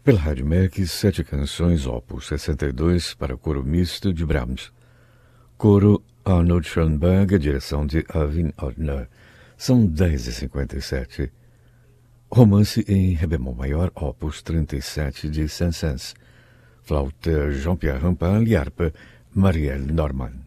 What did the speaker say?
Pela Rádio MEC, 7 canções, opus 62, para coro misto de Brahms. Coro Arnold Schoenberg, direção de Erwin Ottner. São 10h57. Romance em Ré bemol maior, opus 37, de Saint-Saëns. Flauta Jean-Pierre Rampal e harpa Marielle Norman.